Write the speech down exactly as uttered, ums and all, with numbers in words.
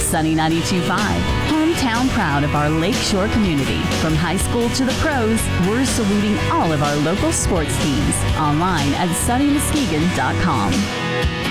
Sunny ninety-two point five, hometown proud of our Lakeshore community. From high school to the pros, we're saluting all of our local sports teams. Online at sunny muskegon dot com.